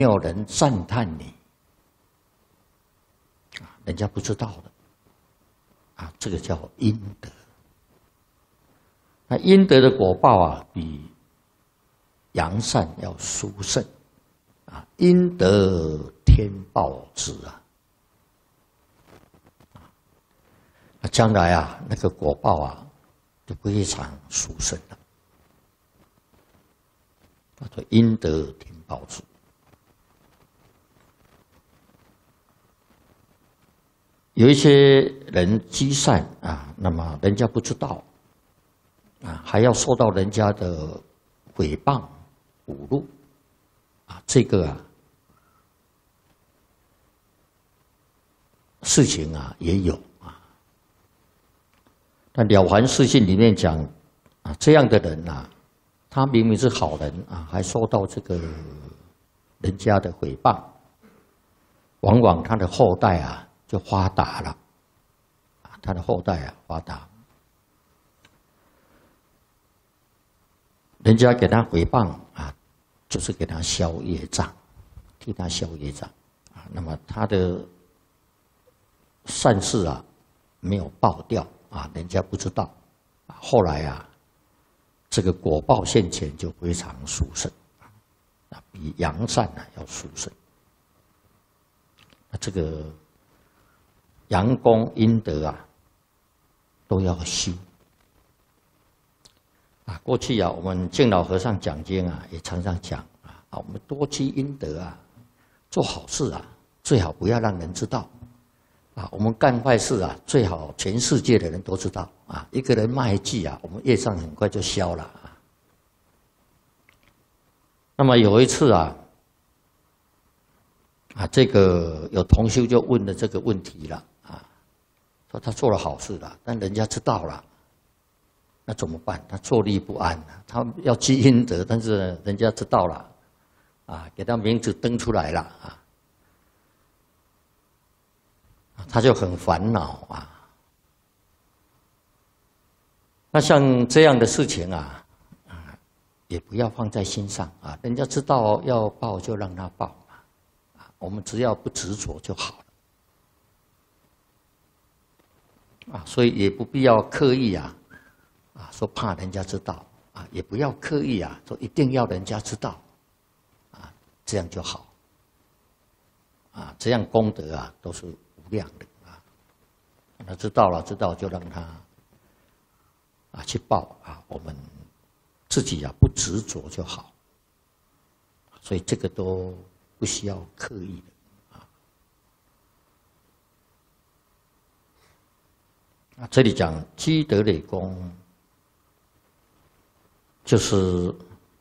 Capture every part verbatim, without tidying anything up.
没有人赞叹你，啊，人家不知道的，啊，这个叫阴德。那阴德的果报啊，比阳善要殊胜，啊，阴德天报之啊，那将来啊，那个果报啊，就非常殊胜了。叫做阴德天报之。有一些人积善啊，那么人家不知道啊，还要受到人家的诽谤、侮辱啊，这个啊事情啊也有啊。但《了凡四训》里面讲啊，这样的人啊，他明明是好人啊，还受到这个人家的诽谤，往往他的后代啊就发达了，啊，他的后代啊发达，人家给他诽谤啊，就是给他消业障，替他消业障啊。那么他的善事啊没有报掉啊，人家不知道，啊，后来啊。这个果报现前就非常殊胜，啊，比阳善啊要殊胜。那这个阳功阴德啊，都要修。啊，过去啊，我们敬老和尚讲经啊，也常常讲啊，啊，我们多积阴德啊，做好事啊，最好不要让人知道。啊，我们干坏事啊，最好全世界的人都知道啊。一个人骂一句啊，我们业障很快就消了啊。那么有一次啊，啊，这个有同修就问了这个问题了啊，说他做了好事了，但人家知道了，那怎么办？他坐立不安，他要积阴德，但是人家知道了，啊，给他名字登出来了啊。他就很烦恼啊。那像这样的事情啊，啊，也不要放在心上啊。人家知道要报就让他报啊，我们只要不执着就好了啊。所以也不必要刻意啊，啊，说怕人家知道啊，也不要刻意啊，说一定要人家知道啊，这样就好啊。这样功德啊都是无量的啊。他知道了，知道就让他啊去报啊，我们自己啊不执着就好。所以这个都不需要刻意的啊。啊，这里讲积德累功，就是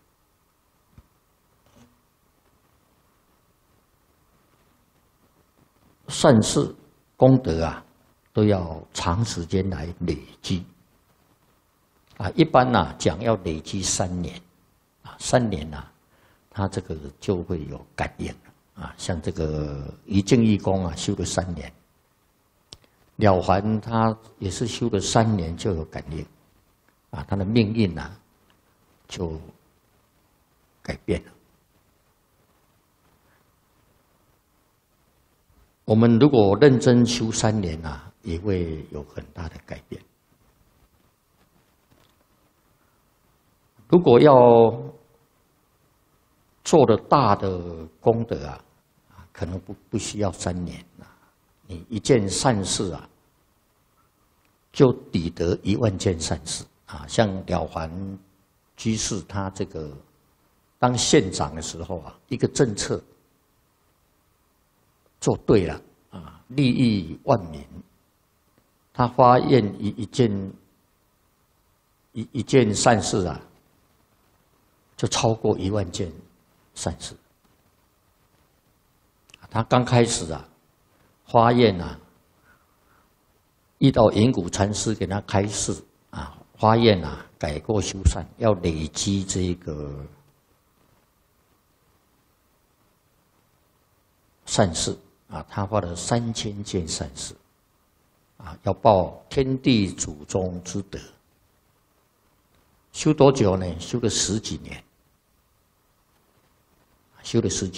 善事功德啊，都要长时间来累积啊。一般呐、啊、讲要累积三年啊，三年呐、啊，他这个就会有感应了啊。像这个一净义功啊，修了三年；了凡他也是修了三年就有感应啊，他的命运呐、啊、就改变了。我们如果认真修三年啊，也会有很大的改变。如果要做的大的功德啊，可能不不需要三年啊，你一件善事啊，就抵得一万件善事啊。像了凡居士他这个当县长的时候啊，一个政策做对了啊，利益万民。他发愿一一件一一件善事啊，就超过一万件善事。他刚开始啊，发愿啊，遇到云谷禅师给他开示啊，发愿啊，改过修善，要累积这个善事啊，他发了三千件善事啊，要报天地祖宗之德。修多久呢？修了十几年，修了十几